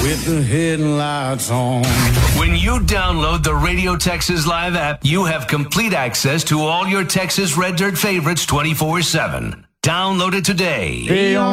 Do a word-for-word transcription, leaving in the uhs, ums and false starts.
with the headlights on. When you download the Radio Texas Live app, you have complete access to all your Texas Red Dirt favorites twenty-four seven. Download it today. Hey,